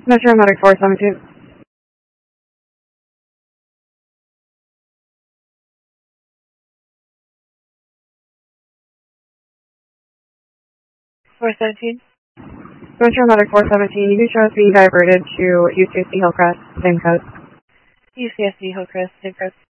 Metro Medic 417. 417. Metro Medic 417, you can show us being diverted to UCSD Hillcrest, same code. UCSD Hillcrest, same code.